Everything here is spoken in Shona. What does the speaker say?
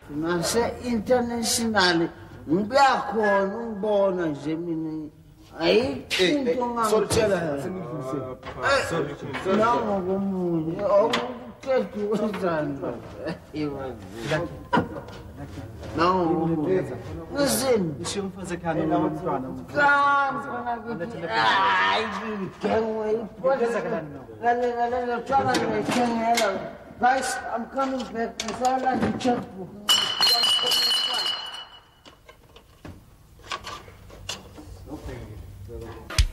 nase-international ngiyakhona ungibona nje mina ayikho into nangokomunye okuqeda ukwenzani Listen. Guys, I'm coming back. I like the checkbook.